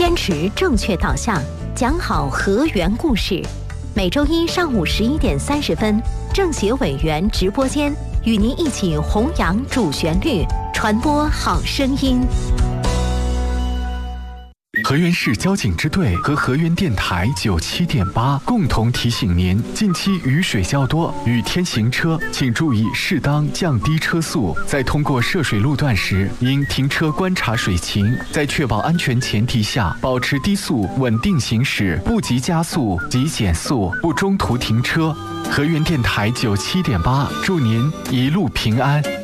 坚持正确导向，讲好河源故事。每周一上午11:30，政协委员直播间与您一起弘扬主旋律，传播好声音。 河源市交警支队和河源电台97.8共同提醒您：近期雨水较多，雨天行车请注意适当降低车速。在通过涉水路段时，应停车观察水情，在确保安全前提下，保持低速稳定行驶，不急加速，急减速，不中途停车。河源电台97.8，祝您一路平安。